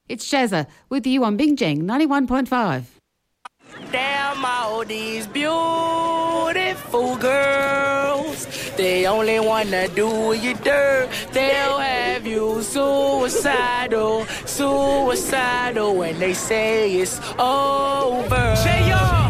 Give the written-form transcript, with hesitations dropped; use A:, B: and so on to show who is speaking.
A: It's Jazza with you on Bing Jang 91.5.
B: Damn all these beautiful girls, they only wanna do you dirt. They'll have you suicidal when they say it's over.